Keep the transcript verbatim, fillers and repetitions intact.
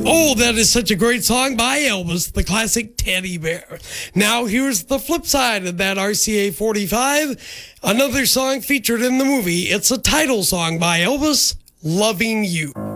Oh, that is such a great song by Elvis, the classic Teddy Bear. Now here's the flip side of that R C A forty-five. Another song featured in the movie. It's a title song by Elvis, Loving You.